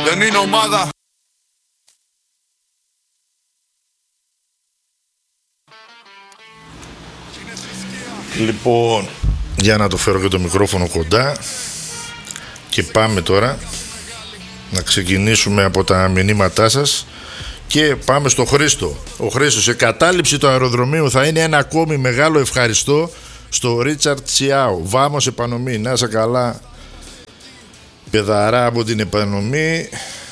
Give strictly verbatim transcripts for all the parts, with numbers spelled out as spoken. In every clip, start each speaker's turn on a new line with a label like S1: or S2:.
S1: Δεν είναι ομάδα.
S2: Λοιπόν, για να το φέρω και το μικρόφωνο κοντά. Και πάμε τώρα να ξεκινήσουμε από τα μηνύματά σας. Και πάμε στο Χρήστο. Ο Χρήστος, σε κατάληψη του αεροδρομίου θα είναι ένα ακόμη μεγάλο ευχαριστώ στο Ρίτσαρτ Τσιάου. Βάμος επανομή. Να είσαι καλά, παιδαρά από την επανομή.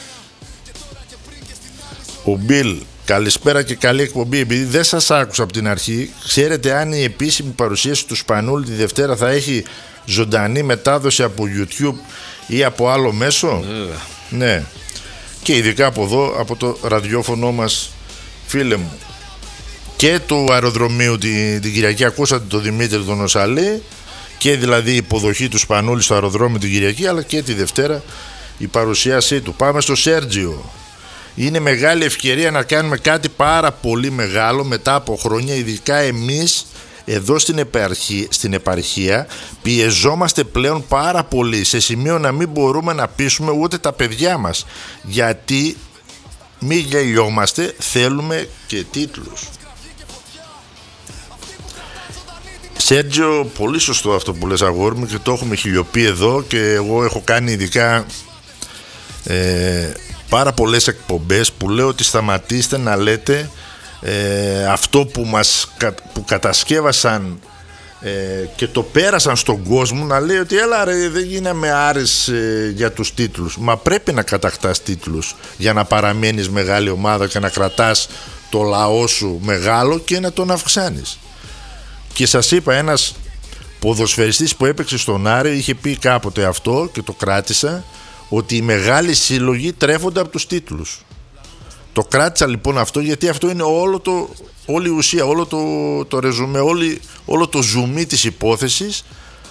S2: Ο Μπιλ, καλησπέρα και καλή εκπομπή. Επειδή δεν σας άκουσα από την αρχή, ξέρετε αν η επίσημη παρουσίαση του Σπανούλη τη Δευτέρα θα έχει ζωντανή μετάδοση από YouTube ή από άλλο μέσο? Yeah. Ναι. Και ειδικά από εδώ, από το ραδιόφωνο μας, φίλε μου. Και του αεροδρομίου την, την Κυριακή ακούσατε τον Δημήτρη τον Οσαλή, και δηλαδή η υποδοχή του Σπανούλη στο αεροδρόμιο την Κυριακή, αλλά και τη Δευτέρα η παρουσίασή του. Πάμε στο Σέρτζιο. Είναι μεγάλη ευκαιρία να κάνουμε κάτι πάρα πολύ μεγάλο μετά από χρόνια, ειδικά εμείς εδώ στην επαρχία, στην επαρχία πιεζόμαστε πλέον πάρα πολύ, σε σημείο να μην μπορούμε να πείσουμε ούτε τα παιδιά μας, γιατί μη γελιόμαστε, θέλουμε και τίτλους. Σέρτζιο, πολύ σωστό αυτό που λες, αγόρι μου, και το έχουμε χιλιοπεί εδώ, και εγώ έχω κάνει ειδικά ε, πάρα πολλές εκπομπές που λέω ότι σταματήστε να λέτε ε, αυτό που μας που κατασκεύασαν ε, και το πέρασαν στον κόσμο, να λέει ότι έλα ρε, δεν γίναμε άρες ε, για τους τίτλους. Μα πρέπει να κατακτάς τίτλους για να παραμένεις μεγάλη ομάδα και να κρατάς το λαό σου μεγάλο και να τον αυξάνεις. Και σας είπα, ένας ποδοσφαιριστής που έπαιξε στον Άρη είχε πει κάποτε αυτό και το κράτησα, ότι οι μεγάλοι σύλλογοι τρέφονται από τους τίτλους. Το κράτησα λοιπόν αυτό, γιατί αυτό είναι όλο το, όλη η ουσία, όλο το, το ρεζουμέ, όλη, όλο το ζουμί της υπόθεσης.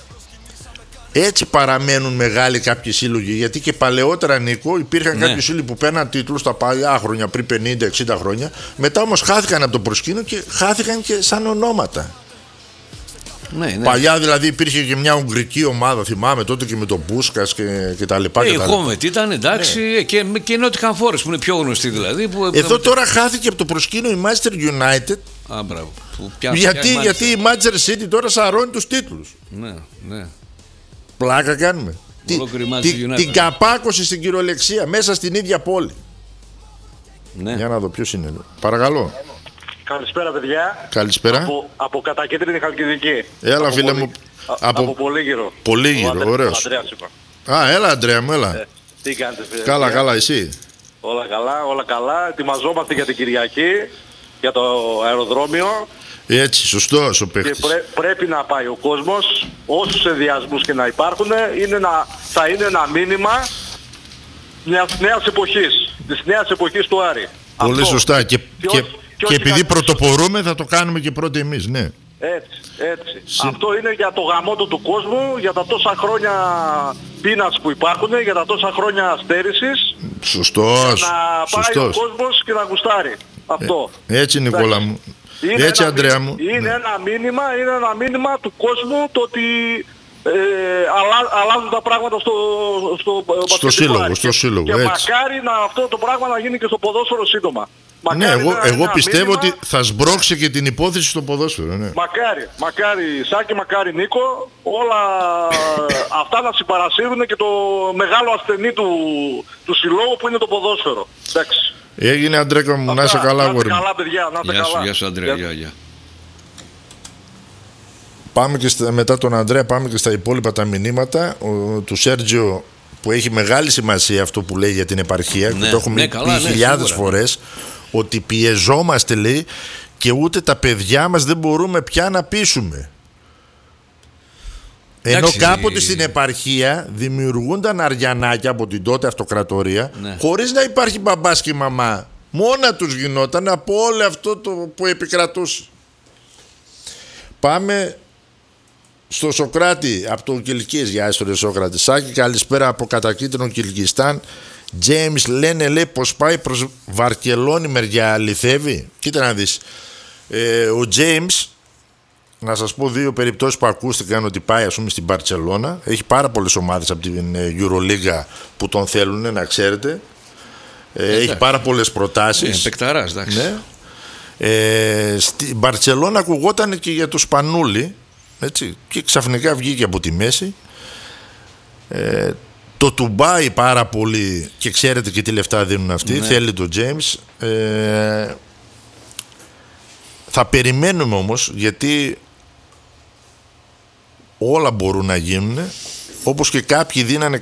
S2: Έτσι παραμένουν μεγάλοι κάποιοι σύλλογοι, γιατί και παλαιότερα, Νίκο, υπήρχαν ναι. κάποιοι σύλλογοι που παίρναν τίτλους στα παλιά χρόνια, πριν πενήντα εξήντα χρόνια, μετά όμως χάθηκαν από το προσκήνιο και χάθηκαν και σαν ονόματα. Ναι, ναι. Παλιά δηλαδή υπήρχε και μια ουγγρική ομάδα, θυμάμαι τότε, και με τον Πούσκας και, και τα λοιπά.
S3: Η Χόμετ ήταν, εντάξει, ναι. και, και η Νότιχαμ Φόρεστ που είναι πιο γνωστή δηλαδή. Που...
S2: Εδώ τώρα χάθηκε από το προσκήνιο η Manchester United.
S3: Α, μπράβο.
S2: Γιατί, η γιατί η Manchester City τώρα σαρώνει τους τίτλους.
S3: Ναι, ναι.
S2: Πλάκα κάνουμε. Τι, τι, την καπάκωση στην κυριολεξία μέσα στην ίδια πόλη.
S3: Ναι.
S2: Για να δω ποιος είναι εδώ. Παρακαλώ.
S4: Καλησπέρα, παιδιά.
S2: Καλησπέρα.
S4: Από, από Κατακίτρινη Χαλκιδική.
S2: Έλα,
S4: από
S2: φίλε
S4: πολύ,
S2: μου.
S4: Α, από, από Πολύγυρο.
S2: Πολύγυρο, ωραίος. Α, έλα, Αντρέα μου, έλα.
S4: Ε, τι κάνετε, φίλε?
S2: Καλά, παιδιά. Καλά, εσύ?
S4: Όλα καλά, όλα καλά. Ετοιμαζόμαστε για την Κυριακή, για το αεροδρόμιο.
S2: Έτσι, σωστός ο παίκτης.
S4: Και πρέ, πρέπει να πάει ο κόσμος, όσους ενδιασμούς και να υπάρχουν, είναι να, θα είναι ένα μήνυμα μιας νέας εποχής, της νέας εποχής του Άρη.
S2: Πολύ
S4: Αυτό.
S2: σωστά. Και, και, και,
S4: και,
S2: και επειδή πρωτοπορούμε θα το κάνουμε και πρώτοι εμείς, ναι.
S4: Έτσι, έτσι. Συ... Αυτό είναι για το γαμότο του κόσμου, για τα τόσα χρόνια πείνας που υπάρχουν, για τα τόσα χρόνια στέρησης.
S2: Σωστός,
S4: για να
S2: σωστός.
S4: πάει ο κόσμος και να γουστάρει. Αυτό.
S2: Ε, έτσι, Νικόλα μου.
S4: Είναι
S2: έτσι,
S4: ένα,
S2: Αντρέα μου.
S4: Είναι,
S2: ναι.
S4: ένα μήνυμα, είναι ένα μήνυμα του κόσμου, το ότι ε, αλλα, αλλάζουν τα πράγματα στο, στο,
S2: στο σύλλογο. Στο σύλλογο,
S4: και
S2: έτσι.
S4: μακάρι να, αυτό το πράγμα να γίνει και στο ποδόσφαιρο σύντομα.
S2: Μακάρι, ναι, εγώ, εγώ πιστεύω
S4: μήνυμα,
S2: ότι θα σμπρώξει και την υπόθεση στο ποδόσφαιρο. Ναι.
S4: Μακάρι, μακάρι Σάκη, μακάρι Νίκο, όλα αυτά να συμπαρασύρουν και το μεγάλο ασθενή του, του συλλόγου που είναι το ποδόσφαιρο. Εντάξει.
S2: Έγινε, Αντρέκα μου, να είσαι καλά,
S4: αγόρι. Να είστε καλά, παιδιά, να είστε
S3: καλά.
S4: καλά.
S3: Γεια σου, Αντρέα, γεια, γεια.
S2: Πάμε και στα, μετά τον Αντρέα πάμε και στα υπόλοιπα τα μηνύματα ο, του Σέρτζιο, που έχει μεγάλη σημασία αυτό που λέει για την επαρχία, ναι, και το έχουμε ναι, πει ναι, χιλιάδες ναι, φορές, ότι πιεζόμαστε, λέει, και ούτε τα παιδιά μας δεν μπορούμε πια να πείσουμε. Ενώ εντάξει, κάποτε στην επαρχία δημιουργούνταν αριανάκια από την τότε αυτοκρατορία, ναι, χωρίς να υπάρχει μπαμπάς και μαμά. Μόνα τους γινόταν από όλο αυτό το που επικρατούσε. Πάμε στο Σοκράτη από το Κιλκής. Γεια σου, ρε Σόκρατη. Σάκη, καλησπέρα από Κατακίτρινο Κιλκιστάν. Τζέιμς, λένε, λέει, πως πάει προς Βαρκελόνη μεριά, αληθεύει? Κοίτα να δεις. Ε, ο Τζέιμς, να σας πω δύο περιπτώσεις που ακούστηκαν ότι πάει, ας πούμε, στην Μπαρτσελώνα. Έχει πάρα πολλές ομάδες από την Euroliga που τον θέλουν, να ξέρετε. Ε, έχει πάρα πολλές προτάσεις.
S3: Ε, παικταράς, εντάξει.
S2: Ναι. Ε, στη Μπαρτσελώνα ακουγόταν και για το Σπανούλι, έτσι, και ξαφνικά βγήκε από τη μέση. Ε, το Τουμπάι πάρα πολύ, και ξέρετε και τι λεφτά δίνουν αυτοί. Ναι. Θέλει το James. Ε, θα περιμένουμε όμως, γιατί όλα μπορούν να γίνουν, όπως και κάποιοι δίνανε